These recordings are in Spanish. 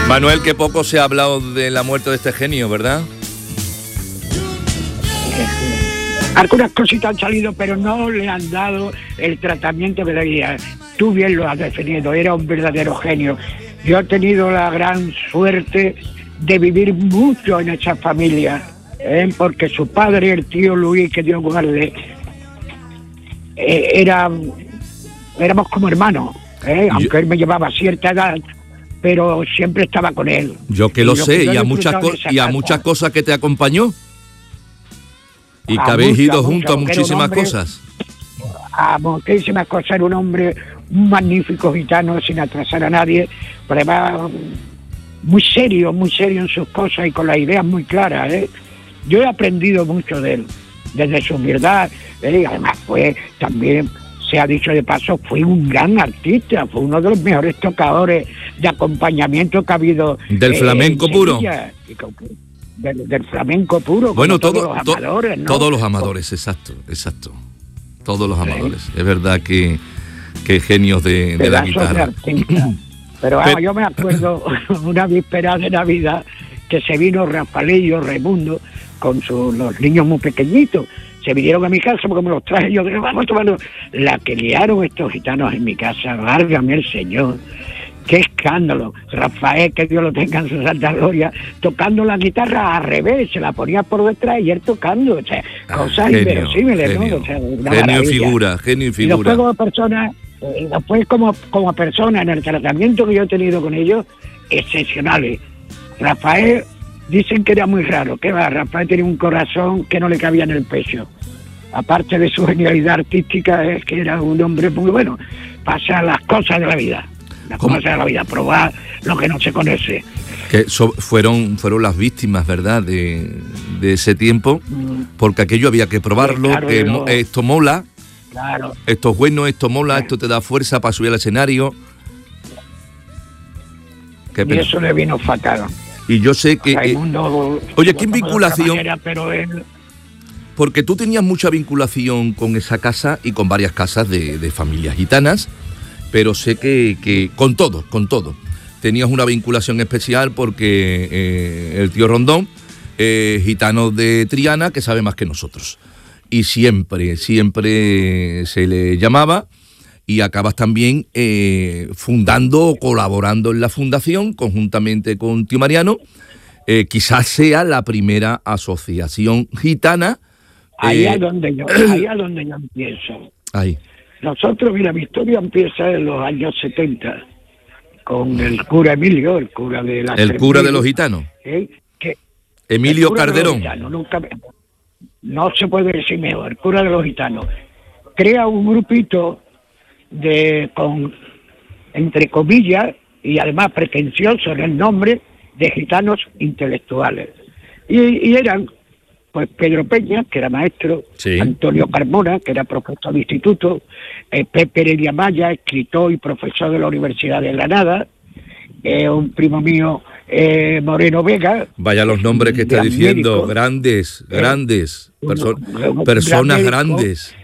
Manuel, que poco se ha hablado de la muerte de este genio, ¿verdad? Algunas cositas han salido, pero no le han dado el tratamiento que debía. Tú bien lo has definido, era un verdadero genio. Yo he tenido la gran suerte de vivir mucho en esa familia, porque su padre, el tío Luis, que Dios guarde, éramos como hermanos, aunque él me llevaba cierta edad, pero siempre estaba con él. Yo que lo sé, y a muchas cosas que te acompañó. Y que habéis ido juntos a muchísimas cosas. A muchísimas cosas, era un hombre, un magnífico gitano, sin atrasar a nadie, pero además muy serio en sus cosas y con las ideas muy claras. Yo he aprendido mucho de él, desde su humildad, y además también, se ha dicho de paso, fue un gran artista, fue uno de los mejores tocadores de acompañamiento que ha habido. Del flamenco puro. Del flamenco puro. Bueno, todos los amadores, ¿no? Todos los amadores, exacto. Todos los amadores. Es verdad que genios de la guitarra. Pero yo me acuerdo una víspera de Navidad que se vino Rafaelillo, Raimundo, con los niños muy pequeñitos. Se vinieron a mi casa porque me los traje yo. Vamos a tomarnos. La que liaron estos gitanos en mi casa, válgame el Señor. ¡Qué escándalo! Rafael, que Dios lo tenga en su santa gloria, tocando la guitarra al revés, se la ponía por detrás y él tocando, o sea, cosas inverosímiles, ¿no? O sea, genio y figura. Y después como persona, en el tratamiento que yo he tenido con ellos, excepcionales. Rafael, dicen que era muy raro, que va, Rafael tenía un corazón que no le cabía en el pecho. Aparte de su genialidad artística, es que era un hombre muy bueno. Pasa las cosas de la vida. Las cosas de la vida, probar lo que no se conoce. Que fueron las víctimas, ¿verdad?, de ese tiempo, porque aquello había que probarlo, claro, esto mola, claro, esto es bueno, esto mola, claro, esto te da fuerza para subir al escenario. Y eso le vino fatal. Y yo sé que... oye, ¿qué vinculación? Manera, pero él... Porque tú tenías mucha vinculación con esa casa y con varias casas de familias gitanas, pero sé que con todo, tenías una vinculación especial porque el tío Rondón, gitano de Triana, que sabe más que nosotros. Y siempre se le llamaba, y acabas también fundando o colaborando en la fundación, conjuntamente con tío Mariano, quizás sea la primera asociación gitana. Ahí es donde yo empiezo. Ahí. Nosotros, mira, mi historia empieza en los años 70 con el cura Emilio, el cura de la... El cura de los gitanos. Emilio Calderón. No se puede decir mejor, el cura de los gitanos. Crea un grupito entre comillas, y además pretencioso en el nombre, de gitanos intelectuales. Y eran... pues Pedro Peña, que era maestro, sí, Antonio Carmona, que era profesor de instituto, Pepe Heredia Maya, escritor y profesor de la Universidad de Granada, un primo mío, Moreno Vega. Vaya los nombres que está diciendo, médico, grandes, personas grandes.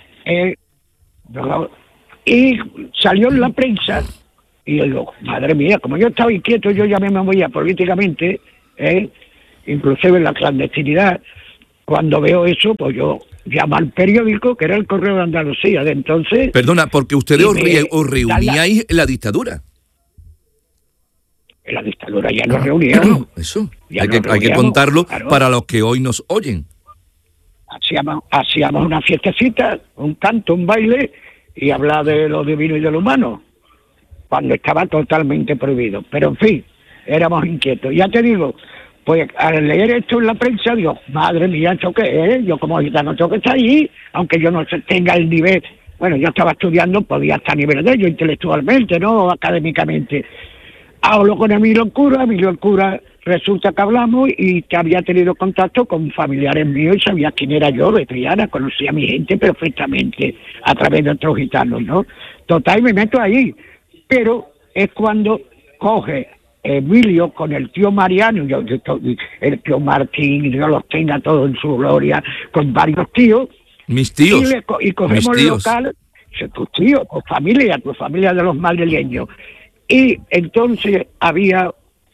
Y salió en la prensa, y yo digo, madre mía, como yo estaba inquieto, yo ya me movía políticamente, inclusive en la clandestinidad. Cuando veo eso, pues yo llamo al periódico, que era el Correo de Andalucía, de entonces... Perdona, porque ustedes os reuníais en la dictadura. En la dictadura ya nos reuníamos. Eso, hay que contarlo, claro, para los que hoy nos oyen. Hacíamos una fiestecita, un canto, un baile, y hablar de lo divino y de lo humano, cuando estaba totalmente prohibido. Pero en fin, éramos inquietos. Ya te digo... Pues al leer esto en la prensa, digo, madre mía, ¿esto qué es? Yo como gitano tengo que estar allí, aunque yo no tenga el nivel. Bueno, yo estaba estudiando, podía estar a nivel de ello intelectualmente, ¿no? Académicamente. Hablo con Emilio el cura resulta que hablamos y que había tenido contacto con familiares míos y sabía quién era yo de Triana, conocía a mi gente perfectamente a través de otros gitanos, ¿no? Total, me meto ahí. Pero es cuando coge Emilio con el tío Mariano, el tío Martín, Dios los tenga todos en su gloria, con varios tíos. Mis tíos. Y cogemos el local, tus tíos, tu familia de los madrileños. Y entonces había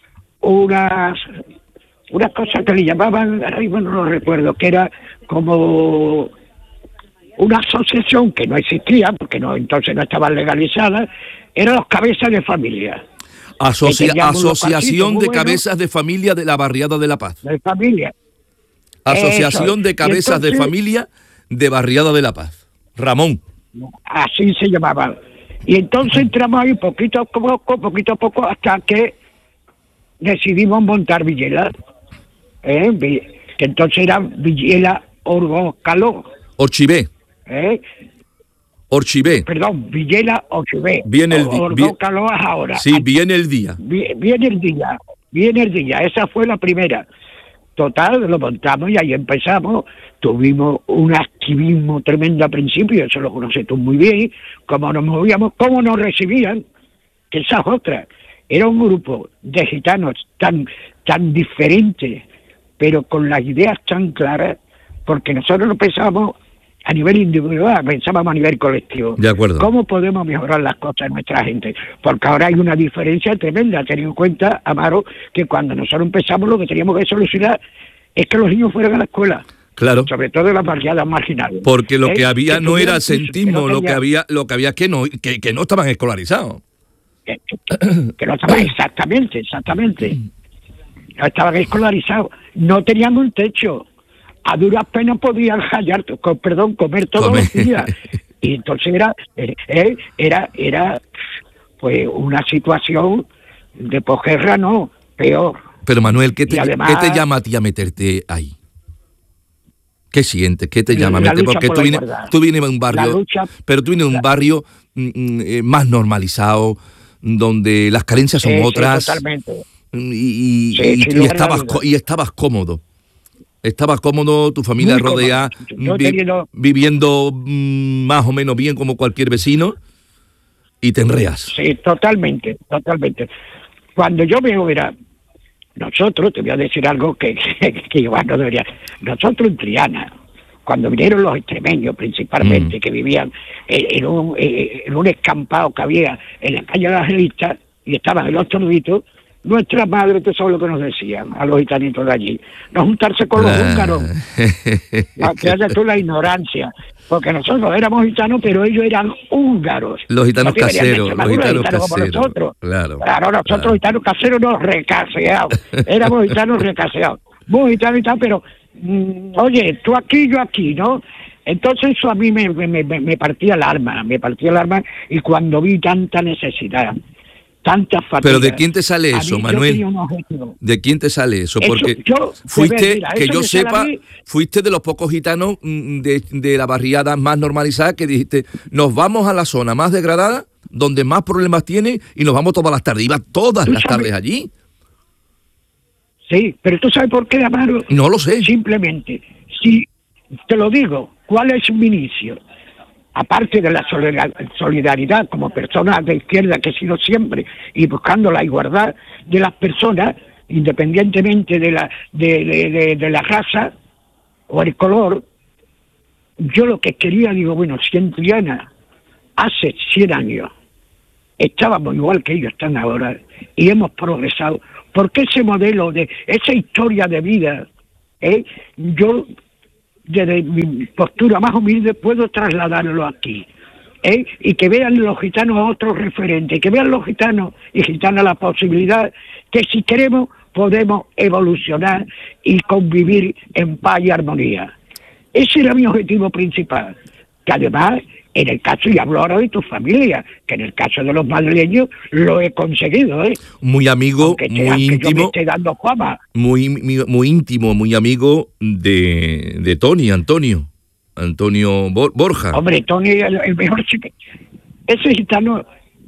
unas cosas que le llamaban, ahora mismo no lo recuerdo, que era como una asociación que no existía, porque entonces no estaban legalizadas, eran los cabezas de familia. Asociación de Cabezas de Familia de la Barriada de La Paz. De familia. Asociación de Cabezas de Familia de Barriada de La Paz. Ramón. Así se llamaba. Y entonces entramos ahí poquito a poco, hasta que decidimos montar Villela. Que entonces era Villela Orgocaló. Orchibé. Orchibé. Perdón, Villela Orchibé. Viene el Orgocaló es ahora. Sí, viene el día. Viene el día. Esa fue la primera. Total, lo montamos y ahí empezamos. Tuvimos un activismo tremendo al principio, eso lo conoces tú muy bien, cómo nos movíamos, cómo nos recibían, que esa es otra. Era un grupo de gitanos tan diferentes, pero con las ideas tan claras, porque nosotros no pensábamos a nivel individual, pensábamos a nivel colectivo. De acuerdo. ¿Cómo podemos mejorar las cosas en nuestra gente? Porque ahora hay una diferencia tremenda, teniendo en cuenta, Amaro, que cuando nosotros empezamos lo que teníamos que solucionar es que los niños fueran a la escuela. Claro. Sobre todo en las barriadas marginales. Porque lo que había no era asentismo, lo que había que no estaban escolarizados. Que no estaban, exactamente. No estaban escolarizados. No tenían un techo. A duras penas podían comer todos los días. Y entonces era pues una situación de posguerra, no, peor. Pero Manuel, ¿qué te llama a ti a meterte ahí? ¿Qué sientes? ¿Qué te llama a meterte? Porque tú vienes de un barrio, pero tú vienes de un barrio más normalizado, donde las carencias son otras. Sí, totalmente. Y estabas cómodo. Estabas cómodo, tu familia rodea, viviendo más o menos bien como cualquier vecino, y te enreas. Sí, totalmente. Cuando yo veo, nosotros, te voy a decir algo que igual no debería. Nosotros en Triana, cuando vinieron los extremeños principalmente, que vivían en un escampado que había en la calle de las Angelistas, y estaban en los Torditos, nuestras madres, tú sabes lo que nos decían a los gitanitos de allí, no juntarse con los húngaros, que haya tú la ignorancia, porque nosotros éramos gitanos, pero ellos eran húngaros. Los gitanos caseros, como nosotros. Claro, nosotros gitanos caseros no recaseados, éramos gitanos recaseados, muy gitanos y tal, pero oye, tú aquí, yo aquí, ¿no? Entonces eso a mí me partía el alma, y cuando vi tanta necesidad, tanta fatiga. Pero ¿de quién te sale eso, Manuel? ¿De quién te sale eso? Porque fuiste de los pocos gitanos de la barriada más normalizada que dijiste, nos vamos a la zona más degradada, donde más problemas tiene, y nos vamos todas las tardes. Iba todas las tardes allí. Sí, pero ¿tú sabes por qué, Amaro? No lo sé. Simplemente, si te lo digo, ¿cuál es mi inicio? Aparte de la solidaridad como persona de izquierda que he sido siempre, y buscando la igualdad de las personas, independientemente de la raza o el color, yo lo que quería, si en Triana hace 100 años estábamos igual que ellos están ahora y hemos progresado, ¿por qué ese modelo esa historia de vida, yo desde mi postura más humilde puedo trasladarlo aquí, y que vean los gitanos otros referentes, que vean los gitanos y gitanas la posibilidad que si queremos podemos evolucionar y convivir en paz y armonía. Ese era mi objetivo principal, que además, en el caso, y hablo ahora de tu familia, que en el caso de los madrileños lo he conseguido, Muy amigo, muy íntimo. Yo me esté dando fama. Muy íntimo, muy amigo de Tony, Antonio Borja. Hombre, Tony el mejor chico. Ese gitano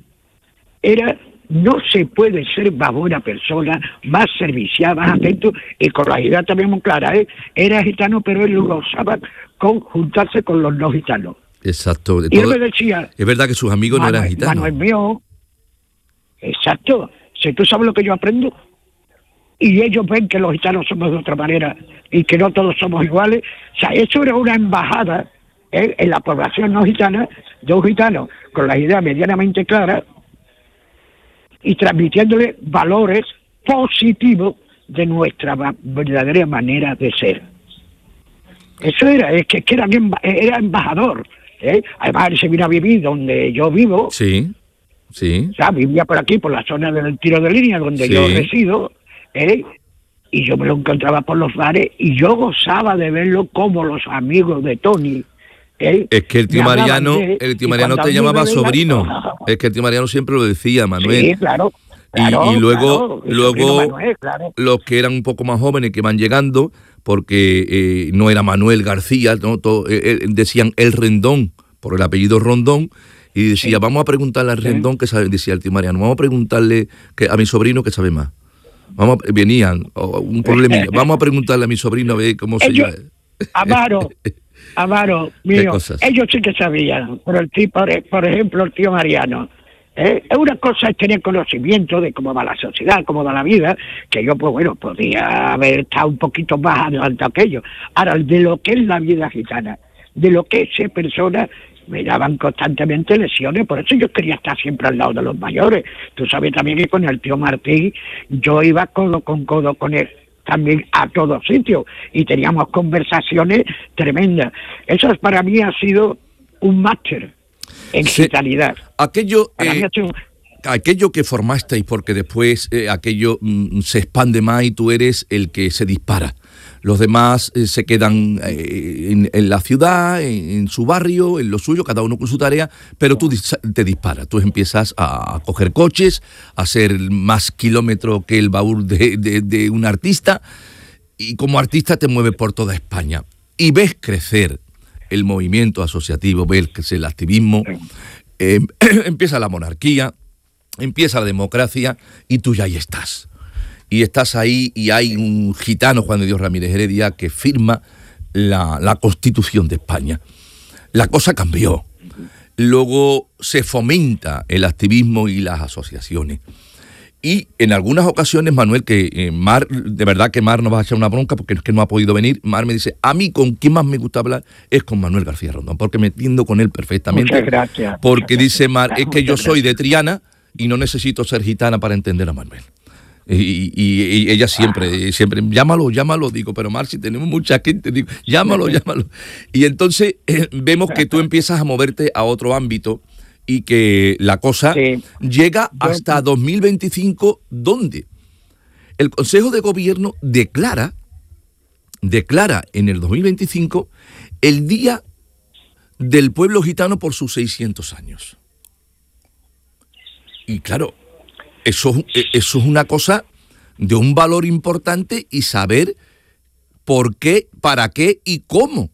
no se puede ser más buena persona, más servicial, más atento, y con la idea también muy clara, Era gitano, pero él lo usaba con juntarse con los no gitanos. Exacto. Y él me decía, es verdad que sus amigos no eran gitanos. Manuel mío, exacto. Si tú sabes lo que yo aprendo, y ellos ven que los gitanos somos de otra manera y que no todos somos iguales. O sea, eso era una embajada en la población no gitana, de un gitano con la idea medianamente clara y transmitiéndole valores positivo de nuestra verdadera manera de ser. Eso era, es que era embajador, ¿eh? Además, él se vino a vivir donde yo vivo. Sí, sí. O sea, vivía por aquí, por la zona del tiro de línea, donde Sí. yo resido, y yo me lo encontraba por los bares, y yo gozaba de verlo como los amigos de Tony. Es que el tío Mariano te llamaba sobrino. Es que el tío Mariano siempre lo decía, Manuel. Sí, claro. Y luego Manuel, claro. los que eran un poco más jóvenes que van llegando, porque no era Manuel García, ¿no? Decían el Rendón, por el apellido Rondón, y decía, Sí. vamos a preguntarle al Rendón que sabe, decía el tío Mariano, vamos a preguntarle a mi sobrino que sabe más. Venían, un problemilla, vamos a preguntarle a mi sobrino a ver cómo se llama. Amaro, mío, ellos sí que sabían, pero el tipo, por ejemplo, el tío Mariano, una cosa es tener conocimiento de cómo va la sociedad, cómo va la vida, que yo, pues bueno, podía haber estado un poquito más adelantado que ellos. Ahora, de lo que es la vida gitana, de lo que es persona, me daban constantemente lesiones, por eso yo quería estar siempre al lado de los mayores. Tú sabes también que con el tío Martín, yo iba codo con él también a todos sitios, y teníamos conversaciones tremendas. Eso para mí ha sido un máster en gitanidad. Aquello que formasteis, porque después aquello se expande más y tú eres el que se dispara. Los demás se quedan en la ciudad, en su barrio, en lo suyo, cada uno con su tarea, pero tú te disparas. Tú empiezas a coger coches, a hacer más kilómetros que el baúl de un artista, y como artista te mueves por toda España. Y ves crecer el movimiento asociativo, ves crecer el activismo, empieza la monarquía, empieza la democracia, y tú ya ahí estás. Y estás ahí, y hay un gitano, Juan de Dios Ramírez Heredia, que firma la Constitución de España. La cosa cambió. Luego se fomenta el activismo y las asociaciones. Y en algunas ocasiones, Manuel, que Mar, de verdad que Mar no va a echar una bronca porque es que no ha podido venir, Mar me dice, a mí con quien más me gusta hablar es con Manuel García Rondón, porque me entiendo con él perfectamente. Muchas gracias. Porque dice Mar, es que yo soy de Triana y no necesito ser gitana para entender a Manuel. Y ella siempre, llámalo, digo, pero Mar, si tenemos mucha gente, digo, llámalo. Y entonces vemos que tú empiezas a moverte a otro ámbito y que la cosa llega hasta 2025, donde el Consejo de Gobierno declara en el 2025 el Día del Pueblo Gitano por sus 600 años. Y claro, eso es una cosa de un valor importante, y saber por qué, para qué y cómo.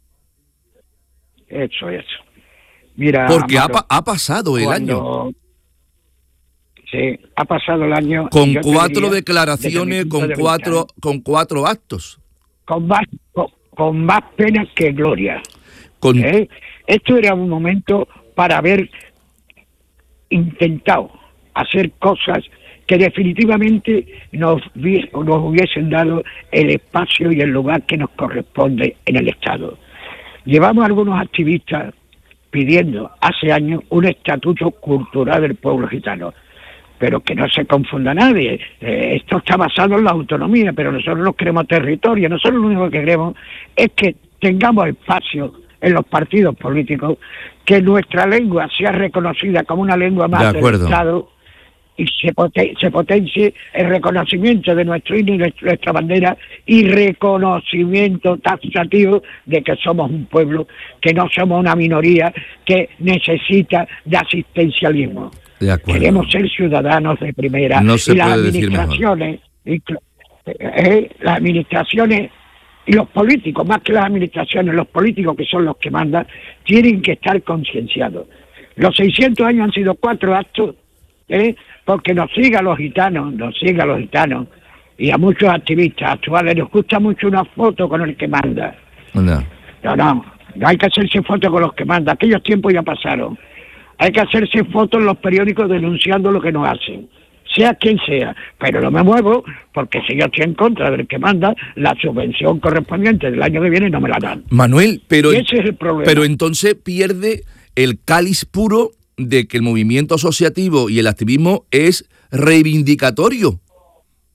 Eso. Mira, porque Amaro, ha pasado el año. Sí, ha pasado el año. Con 4 declaraciones, con cuatro actos. Con más pena que gloria. Esto era un momento para haber intentado hacer cosas que definitivamente nos hubiesen dado el espacio y el lugar que nos corresponde en el Estado. Llevamos algunos activistas pidiendo hace años un estatuto cultural del pueblo gitano, pero que no se confunda nadie. Esto está basado en la autonomía, pero nosotros no queremos territorio. Nosotros lo único que queremos es que tengamos espacio en los partidos políticos, que nuestra lengua sea reconocida como una lengua más del Estado, y se potencie el reconocimiento de nuestro himno y nuestra bandera, y reconocimiento taxativo de que somos un pueblo, que no somos una minoría que necesita de asistencialismo. Queremos ser ciudadanos de primera. No se y las puede decir administraciones, las administraciones y los políticos, más que las administraciones, los políticos, que son los que mandan, tienen que estar concienciados. Los 600 años han sido 4 actos, porque nos sigan los gitanos, y a muchos activistas actuales les gusta mucho una foto con el que manda. No hay que hacerse fotos con los que manda. Aquellos tiempos ya pasaron. Hay que hacerse fotos en los periódicos denunciando lo que nos hacen, sea quien sea, pero no me muevo, porque si yo estoy en contra del que manda, la subvención correspondiente del año que viene no me la dan. Manuel, pero ese es el problema. Pero entonces pierde el cáliz puro de que el movimiento asociativo y el activismo es reivindicatorio.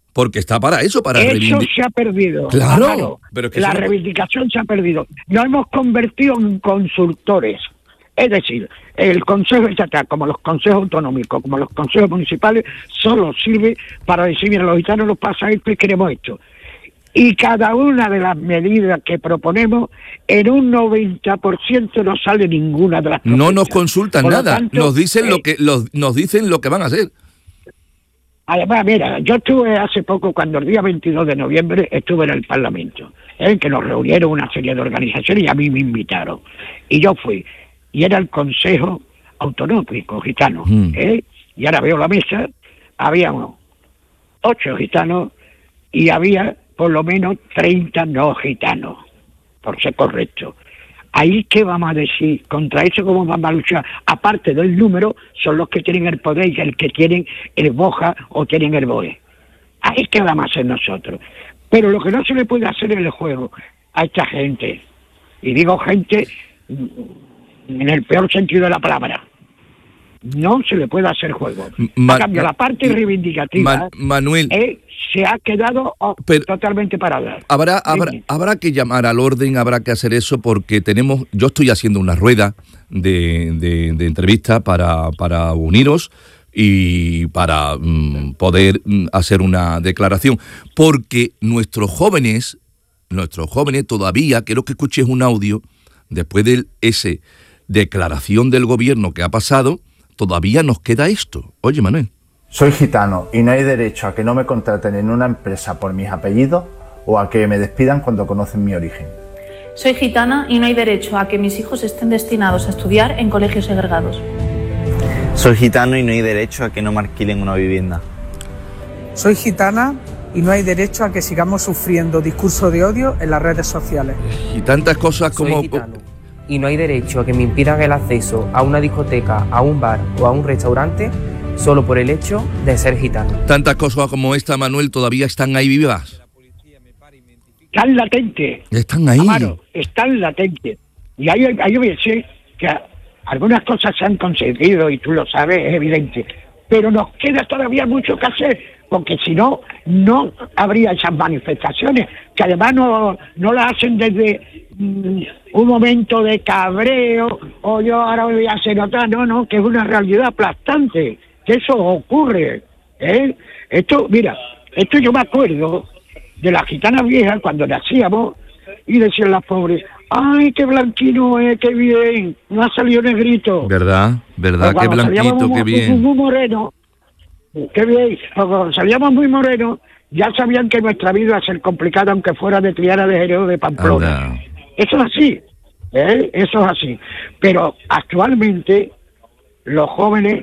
Porque está para eso, para reivindicar. Eso se ha perdido. Claro, pero es que la reivindicación se ha perdido. Nos hemos convertido en consultores. Es decir, el Consejo Estatal, como los consejos autonómicos, como los consejos municipales, solo sirve para decir, mira, los gitanos nos pasa esto y queremos esto. Y cada una de las medidas que proponemos, en un 90% no sale ninguna de las propuestas. No nos consultan nada, tanto, nos dicen nos dicen lo que van a hacer. Además, mira, yo estuve hace poco, cuando el día 22 de noviembre estuve en el Parlamento, que nos reunieron una serie de organizaciones y a mí me invitaron. Y yo fui. Y era el Consejo Autonómico Gitano. Y ahora veo la mesa, habíamos 8 gitanos y había por lo menos 30 no gitanos, por ser correcto. Ahí, ¿qué vamos a decir? Contra eso, ¿cómo vamos a luchar? Aparte del número, son los que tienen el poder y el que tienen el boja o tienen el BOE. Ahí, ¿qué vamos a hacer nosotros? Pero lo que no se le puede hacer en el juego a esta gente, y digo gente en el peor sentido de la palabra, no se le puede hacer juego. A cambio, la parte reivindicativa, Manuel, se ha quedado totalmente parada. Habrá que llamar al orden, habrá que hacer eso, porque yo estoy haciendo una rueda de entrevista para uniros y para poder hacer una declaración, porque nuestros jóvenes todavía, quiero que escuches un audio, después de ese declaración del gobierno que ha pasado, todavía nos queda esto. Oye, Manuel. Soy gitano y no hay derecho a que no me contraten en una empresa por mis apellidos o a que me despidan cuando conocen mi origen. Soy gitana y no hay derecho a que mis hijos estén destinados a estudiar en colegios segregados. Soy gitano y no hay derecho a que no me alquilen una vivienda. Soy gitana y no hay derecho a que sigamos sufriendo discurso de odio en las redes sociales. Y tantas cosas como... Soy gitano y no hay derecho a que me impidan el acceso a una discoteca, a un bar o a un restaurante solo por el hecho de ser gitano. Tantas cosas como esta, Manuel, todavía están ahí vivas. Están latentes. Están ahí. Amaro, están latentes. Y hay veces que algunas cosas se han conseguido y tú lo sabes, es evidente. Pero nos queda todavía mucho que hacer, porque si no, no habría esas manifestaciones, que además no las hacen desde un momento de cabreo, o yo ahora voy a hacer otra, no, que es una realidad aplastante, que eso ocurre, Esto yo me acuerdo de las gitanas viejas cuando nacíamos, y decían las pobres, ¡ay, qué blanquino es, qué bien! No ha salido negrito. ¿Verdad? Qué blanquito, qué bien. Muy moreno, qué bien. Cuando salíamos muy morenos, ya sabían que nuestra vida iba a ser complicada, aunque fuera de Triana, de Jerez o de Pamplona. Anda. Eso es así, eso es así. Pero actualmente, los jóvenes,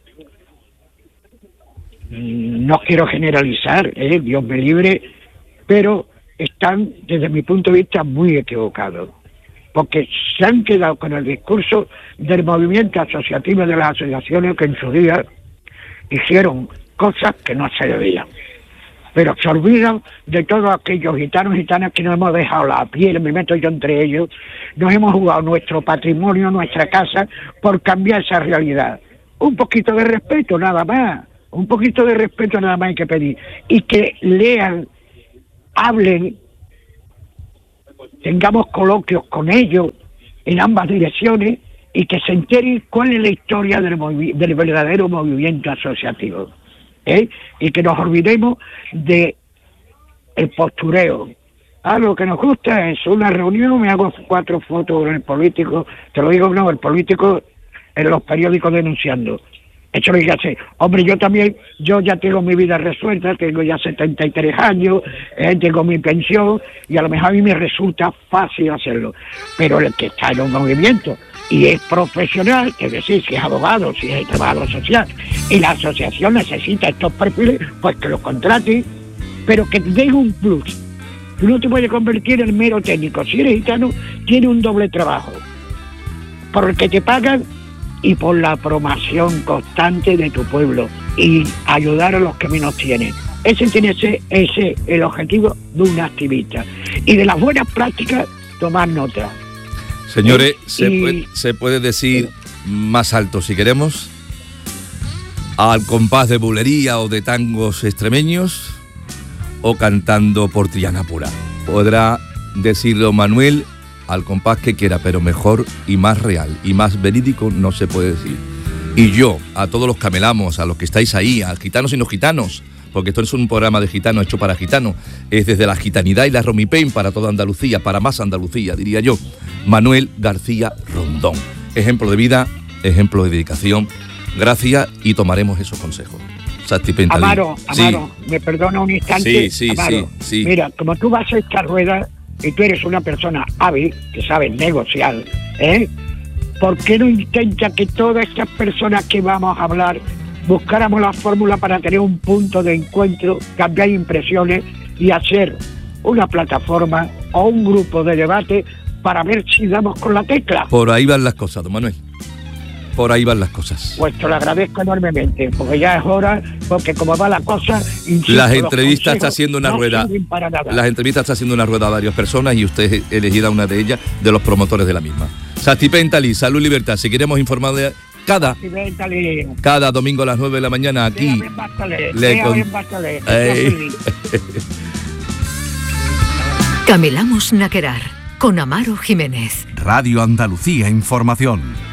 no quiero generalizar, Dios me libre, pero están, desde mi punto de vista, muy equivocados, porque se han quedado con el discurso del movimiento asociativo de las asociaciones que en su día hicieron cosas que no se debían, pero se olvidan de todos aquellos gitanos y gitanas que nos hemos dejado la piel, me meto yo entre ellos, nos hemos jugado nuestro patrimonio, nuestra casa, por cambiar esa realidad. Un poquito de respeto nada más, hay que pedir, y que lean, hablen, tengamos coloquios con ellos en ambas direcciones y que se enteren cuál es la historia del verdadero movimiento asociativo, y que nos olvidemos de el postureo. Lo que nos gusta es una reunión, me hago 4 fotos con el político, te lo digo, no, el político en los periódicos denunciando. Eso lo hay que hacer. Hombre, yo ya tengo mi vida resuelta, tengo ya 73 años, tengo mi pensión, y a lo mejor a mí me resulta fácil hacerlo. Pero el que está en un movimiento y es profesional, es decir, si es abogado, si es trabajador social, y la asociación necesita estos perfiles, pues que los contraten, pero que den un plus. Tú no te puedes convertir en mero técnico. Si eres gitano, tiene un doble trabajo. Por el que te pagan y por la promoción constante de tu pueblo y ayudar a los que menos tienen. Ese tiene que ser el objetivo de un activista. Y de las buenas prácticas, tomar nota. Señores, se puede decir más alto si queremos, al compás de bulería o de tangos extremeños, o cantando por Triana Pura. Podrá decirlo Manuel al compás que quiera, pero mejor y más real y más verídico no se puede decir. Y yo, a todos los camelamos, a los que estáis ahí, a gitanos y no gitanos, porque esto es un programa de gitanos hecho para gitanos, es desde la gitanidad y la romipen para toda Andalucía, para más Andalucía, diría yo. Manuel García Rondón. Ejemplo de vida, ejemplo de dedicación. Gracias y tomaremos esos consejos. Amaro, me perdona un instante. Sí. Mira, como tú vas a esta rueda y tú eres una persona hábil, que sabes negociar, ¿por qué no intenta que todas estas personas que vamos a hablar buscáramos la fórmula para tener un punto de encuentro, cambiar impresiones y hacer una plataforma o un grupo de debate para ver si damos con la tecla? Por ahí van las cosas, don Manuel. Por ahí van las cosas. Pues te lo agradezco enormemente, porque ya es hora, porque como va la cosa... Insisto, las entrevistas está haciendo una rueda. Las entrevistas está haciendo una rueda a varias personas y usted es elegida una de ellas, de los promotores de la misma. Sastipentali, Salud y Libertad. Si queremos informar de cada domingo a las 9 de la mañana aquí. Camelamos Naquerar con Amaro Jiménez. Radio Andalucía Información.